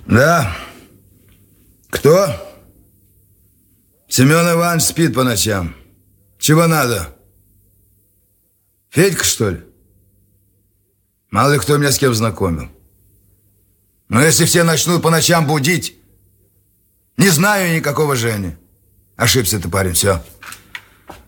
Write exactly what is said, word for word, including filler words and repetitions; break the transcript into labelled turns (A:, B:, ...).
A: Да. Кто? Семен Иванович спит по ночам. Чего надо? Федька, что ли? Мало ли кто меня с кем знакомил. Но если все начнут по ночам будить... Не знаю никакого Жени. Ошибся ты, парень, все.